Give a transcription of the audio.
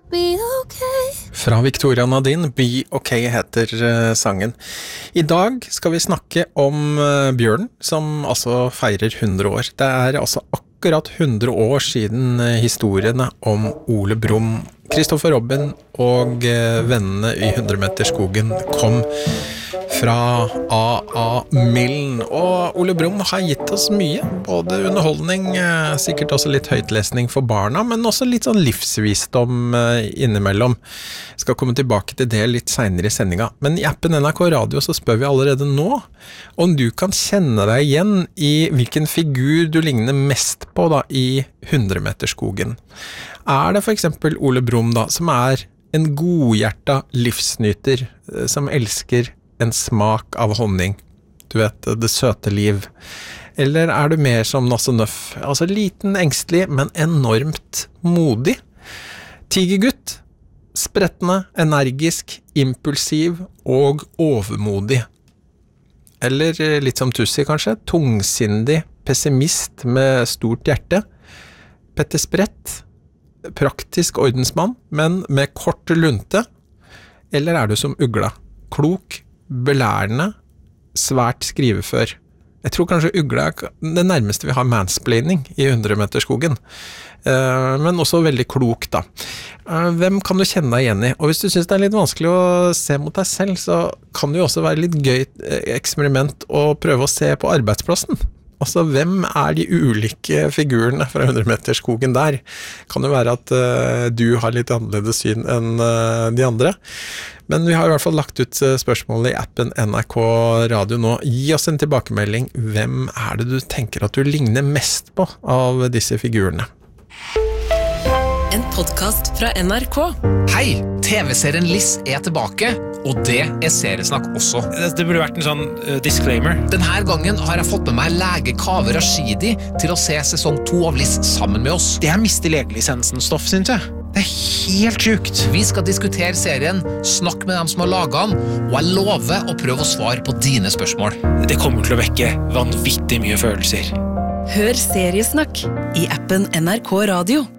be okay. Fra Victoria Nadine, Be Okay heter sangen. I dag skal vi snakke om bjørnen, som altså feirer 100 år. Det altså akkurat 100 år siden historiene om Ole Brumm, Kristoffer Robin og vennene i 100-meterskogen kom fra A.A. Milne. Og Ole Brumm har gitt oss mye, både underholdning, sikkert også litt høytlesning for barna, men også litt sånn livsvisdom innimellom. Jeg skal komme tilbake til det litt senere i sendinga. Men i appen NRK Radio så spør vi allerede nå om du kan kjenne deg igjen i hvilken figur du ligner mest på da, i 100-meterskogen. Det for eksempel Ole Brumm da, som en godhjerta livsnyter, som elsker en smak av honning, du vet, det søte liv. Eller du mer som Nasse Nøff, altså liten, engstelig, men enormt modig? Tigergutt, sprettende, energisk, impulsiv og overmodig. Eller litt som Tussi kanskje, tungsindig, pessimist med stort hjerte. Petter Sprett, praktisk ordensmann, men med kort lunte. Eller du som Ugla, klok, belærende, svært skrivefør. Jeg tror kanskje Ugla det nærmeste vi har mansplaining i 100-meterskogen. Men også veldig klok da. Hvem kan du kjenne deg igjen i? Og hvis du synes det litt vanskelig å se mot deg selv, så kan det jo også være litt gøy eksperiment å prøve å se på arbeidsplassen. Altså, hvem de ulike figurene fra 100-meterskogen der? Kan det være at du har litt annerledes syn enn de andre? Men vi har i hvert fall lagt ut spørsmålet i appen NRK Radio nå. Gi oss en tilbakemelding. Hvem det du tenker at du ligner mest på av disse figurene? En podcast fra NRK. Hei, TV-serien Liss tilbake, og det seriesnakk også. Det burde vært en sånn disclaimer. Denne gangen har jeg fått med meg lege Kaveh Rashidi til å se sesong 2 av Liss sammen med oss. Det mister legelisensen-stoff, synes jeg. Det helt sjukt. Vi skal diskutere serien, snakke med dem som har laget den, og jeg lover å prøve å svare på dine spørsmål. Det kommer til å vekke vanvittig mye følelser. Hør seriesnakk i appen NRK Radio.